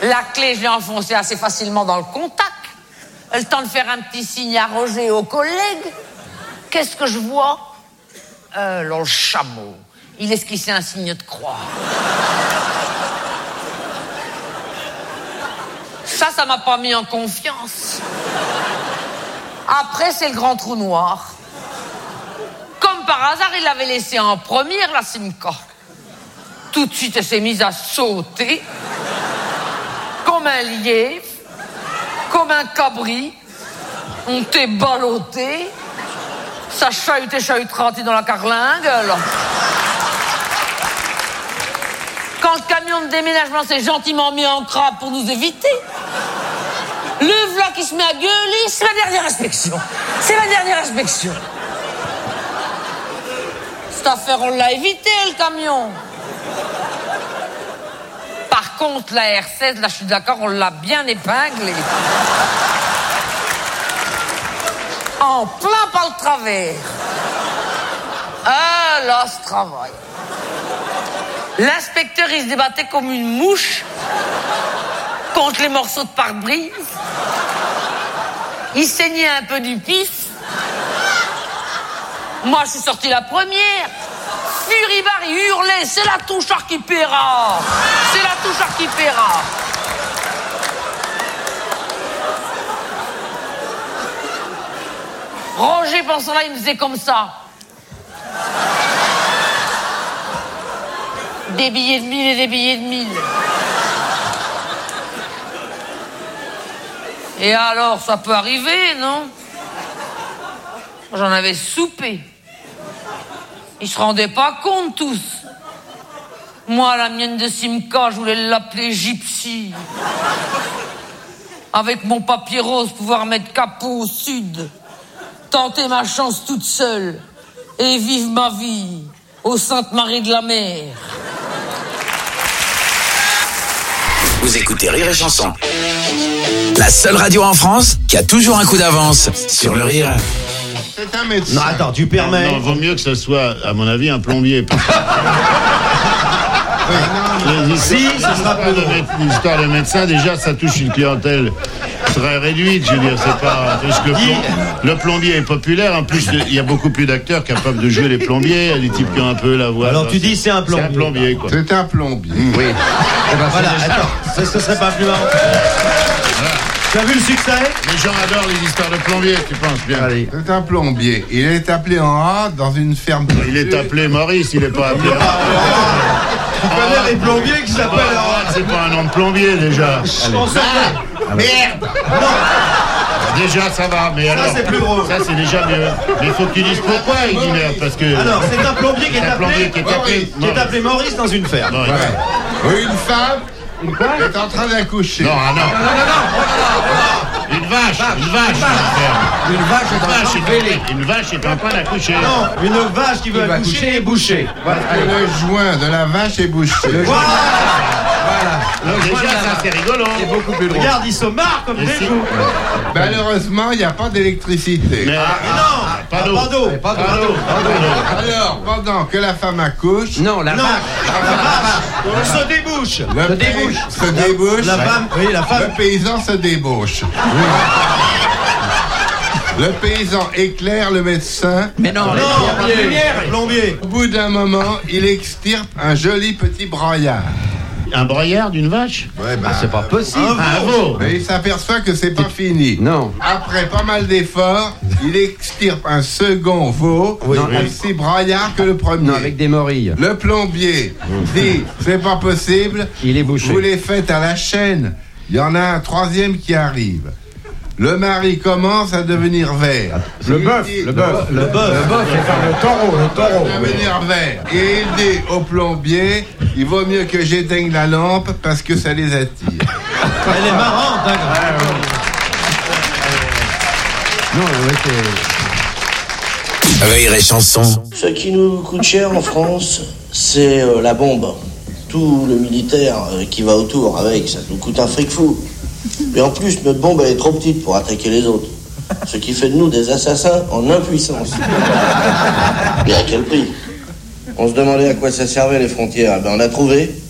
La clé, je l'ai enfoncée assez facilement dans le contact. Le temps de faire un petit signe à Roger et aux collègues. Qu'est-ce que je vois? Le chameau. Il esquissait un signe de croix. Ça m'a pas mis en confiance. Après, c'est le grand trou noir. Comme par hasard, il l'avait laissé en première, la Simca. Tout de suite, elle s'est mise à sauter. Comme un lièvre. Comme un cabri. On t'est ballotté. Ça chahutera dans la carlingue, là. Quand le camion de déménagement s'est gentiment mis en crabe pour nous éviter, le v'là qui se met à gueuler, c'est la dernière inspection. C'est la dernière inspection. Cette affaire, on l'a évité, le camion. Par contre, la R16, là, je suis d'accord, on l'a bien épinglé. En plein par le travers. Ah, là, ce travail. L'inspecteur, il se débattait comme une mouche contre les morceaux de pare-brise. Il saignait un peu du pif. Moi, je suis sortie la première. Furibard, il hurlait, c'est la touchard qui paiera. C'est la touchard qui paiera. Roger, pensant là, il me faisait comme ça. Des billets de 1000 et des billets de 1000. Et alors, ça peut arriver, non? J'en avais soupé. Ils se rendaient pas compte, tous. Moi, la mienne de Simca, je voulais l'appeler Gypsy. Avec mon papier rose, pouvoir mettre capot au sud. Tenter ma chance toute seule. Et vivre ma vie aux Sainte-Marie de la Mer. Vous écoutez Rire et Chanson. La seule radio en France qui a toujours un coup d'avance sur le rire. C'est un médecin. Non, attends, tu permets. Non, vaut mieux que ce soit, à mon avis, un plombier. Si, ça sera plus drôle. L'histoire de médecin, déjà, ça touche une clientèle très réduite. Je veux dire, c'est pas. Parce que le plombier est populaire. En plus, il y a beaucoup plus d'acteurs capables de jouer les plombiers. Il y a des types qui ont un peu la voix. Alors tu dis c'est un plombier. C'est un plombier, quoi. C'est un plombier. Oui. Eh ben, voilà, attends, ce serait pas plus marrant. Tu as vu le succès? Les gens adorent les histoires de plombiers, tu penses bien. Allez. C'est un plombier. Il est appelé en A dans une ferme. Il est appelé Maurice, il n'est pas appelé. Tu connais les plombiers qui s'appellent C'est pas un nom de plombier, déjà. Merde! Déjà, ça va, mais alors. Ça, c'est plus drôle. Ça, c'est déjà mieux. Mais il faut que tu dises pourquoi il dit merde, parce que. Alors, c'est un plombier qui est appelé Maurice dans une ferme. Non, Oui, une femme est en train d'accoucher. non. Une vache. Une vache est en train d'accoucher. Non, une vache qui veut accoucher est bouchée. Parce que le joint de la vache est bouché. Déjà, ça, c'est rigolo. C'est beaucoup plus drôle. Regarde, ils se marrent comme des fous. Malheureusement, il n'y a pas d'électricité. Mais Pas d'eau. Alors, pendant que la femme accouche, La vache se débouche. se débouche, La femme. le paysan se débauche. Le paysan éclaire le médecin. Mais non, plombier. Au bout d'un moment, il extirpe un joli petit braillard. un broyeur d'une vache? Ouais, bah, c'est pas possible. Un veau. Mais il s'aperçoit que c'est pas fini. Non. Après pas mal d'efforts, il extirpe un second veau, aussi braillard que le premier. Non, avec des morilles. Le plombier dit, c'est pas possible. Il est bouché. Vous les faites à la chaîne. Il y en a un troisième qui arrive. Le mari commence à devenir vert. Le bœuf, c'est le taureau. Devenir vert. Et il dit au plombier, il vaut mieux que j'éteigne la lampe parce que ça les attire. Elle est marrante, hein. Non, Rire et chanson. Ce qui nous coûte cher en France, c'est la bombe. Tout le militaire qui va autour avec, ça nous coûte un fric fou. Et en plus, notre bombe elle est trop petite pour attaquer les autres. Ce qui fait de nous des assassins en impuissance. Et à quel prix? On se demandait à quoi ça servait les frontières. Ben, on a trouvé.